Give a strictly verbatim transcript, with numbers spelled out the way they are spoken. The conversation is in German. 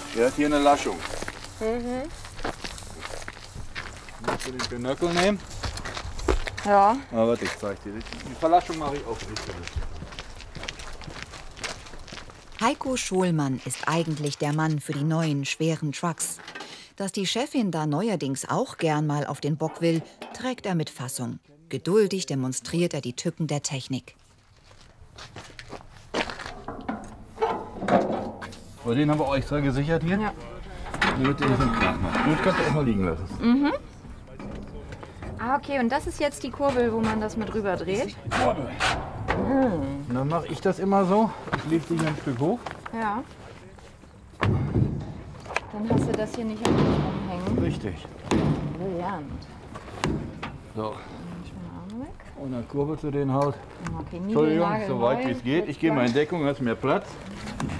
Der hat hier eine Laschung. Mhm. Musst du den Pinöckel nehmen? Ja. Aber warte, ich zeig dir. Die Verlaschung mache ich auch nicht. Heiko Scholmann ist eigentlich der Mann für die neuen, schweren Trucks. Dass die Chefin da neuerdings auch gern mal auf den Bock will, trägt er mit Fassung. Geduldig demonstriert er die Tücken der Technik. So, den haben wir extra gesichert hier. Ja. Damit der nicht so einen Krach macht. Und kannst du erstmal liegen lassen. Mhm. Ah, okay, und das ist jetzt die Kurbel, wo man das mit rüber dreht? Mhm. Und dann mache ich das immer so. Ich lege dich ein Stück hoch. Ja. Dann hast du das hier nicht am rumhängen. Richtig. Brillant. So. Arme weg. Und dann kurbelst du den halt. Okay, Entschuldigung, so weit niegelnagelneu. wie es geht. Ich gehe mal in Deckung, hast mehr Platz.